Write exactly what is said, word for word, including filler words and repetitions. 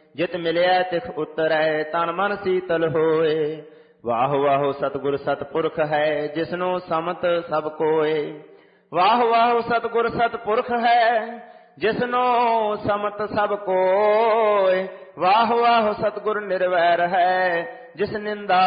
ਜਿਤ ਮਿਲਿਆ ਤਿਖ ਉਤਰੈ ਤਨ ਮਨ ਸੀਤਲ ਹੋਏ। ਵਾਹ ਵਾਹ ਸਤਿਗੁਰ ਸਤਿਪੁਰਖ ਹੈ ਜਿਸਨੂੰ ਸਮਤ ਸਭ ਕੋਏ। ਵਾਹ ਵਾਹ ਸਤਿਗੁਰ ਸਤਿਪੁਰਖ ਹੈ ਜਿਸਨੂੰ ਸਮਤ ਸਭ ਕੋਏ। ਵਾਹ ਵਾਹ ਸਤਿਗੁਰ ਨਿਰਵੈਰ ਹੈ ਜਿਸ ਨਿੰਦਾ